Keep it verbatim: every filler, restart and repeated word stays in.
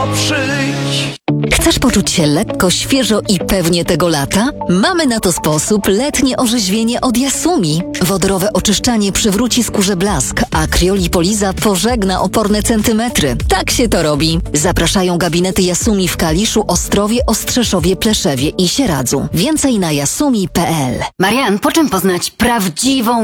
Przyjdź. Chcesz poczuć się lekko, świeżo i pewnie tego lata? Mamy na to sposób: letnie orzeźwienie od Yasumi. Wodorowe oczyszczanie przywróci skórze blask, a Criolipoliza pożegna oporne centymetry. Tak się to robi. Zapraszają gabinety Yasumi w Kaliszu, Ostrowie, Ostrzeszowie, Pleszewie i Sieradzu. Więcej na yasumi kropka p l. Marian, po czym poznać prawdziwą